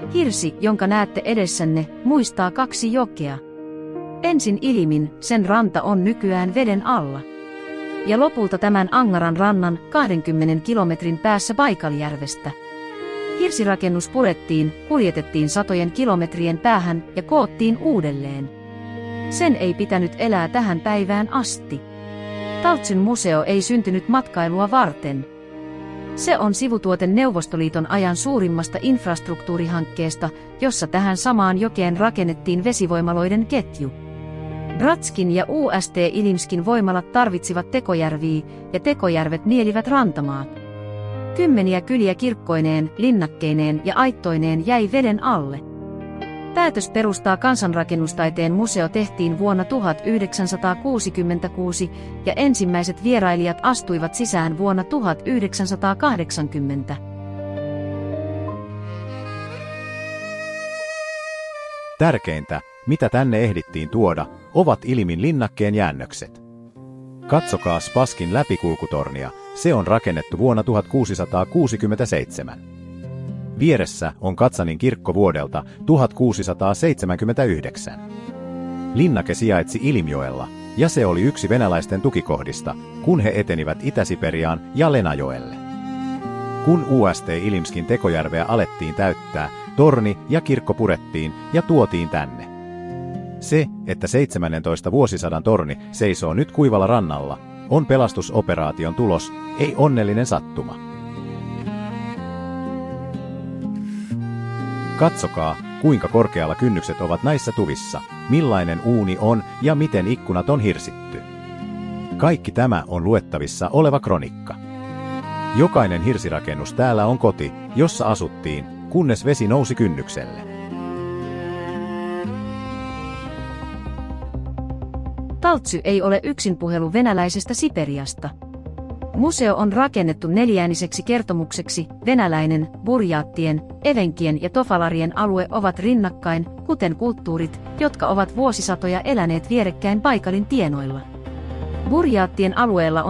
Hirsi, jonka näette edessänne, muistaa 2 jokea. Ensin Ilimin, sen ranta on nykyään veden alla. Ja lopulta tämän Angaran rannan 20 kilometrin päässä Baikaljärvestä. Hirsirakennus purettiin, kuljetettiin satojen kilometrien päähän ja koottiin uudelleen. Sen ei pitänyt elää tähän päivään asti. Taltsyn museo ei syntynyt matkailua varten. Se on sivutuote Neuvostoliiton ajan suurimmasta infrastruktuurihankkeesta, jossa tähän samaan jokeen rakennettiin vesivoimaloiden ketju. Bratskin ja UST Ilimskin voimalat tarvitsivat tekojärviä, ja tekojärvet nielivät rantamaat. Kymmeniä kyliä kirkkoineen, linnakkeineen ja aittoineen jäi veden alle. Päätös perustaa kansanrakennustaiteen museo tehtiin vuonna 1966 ja ensimmäiset vierailijat astuivat sisään vuonna 1980. Tärkeintä, mitä tänne ehdittiin tuoda, ovat Ilimin linnakkeen jäännökset. Katsokaa Spaskin läpikulkutornia, se on rakennettu vuonna 1667. Vieressä on Katsanin kirkko vuodelta 1679. Linnake sijaitsi Ilimjoella, ja se oli yksi venäläisten tukikohdista, kun he etenivät Itä-Siperiaan ja Lenajoelle. Kun UST Ilimskin tekojärveä alettiin täyttää, torni ja kirkko purettiin ja tuotiin tänne. Se, että 17. vuosisadan torni seisoo nyt kuivalla rannalla, on pelastusoperaation tulos, ei onnellinen sattuma. Katsokaa, kuinka korkealla kynnykset ovat näissä tuvissa, millainen uuni on ja miten ikkunat on hirsitty. Kaikki tämä on luettavissa oleva kronikka. Jokainen hirsirakennus täällä on koti, jossa asuttiin, kunnes vesi nousi kynnykselle. Taltsy ei ole yksin puhelu venäläisestä Siperiasta. Museo on rakennettu 4-ääniseksi kertomukseksi, venäläinen, burjaattien, evenkien ja tofalarien alue ovat rinnakkain, kuten kulttuurit, jotka ovat vuosisatoja eläneet vierekkäin Baikalin tienoilla. Burjaattien alueella on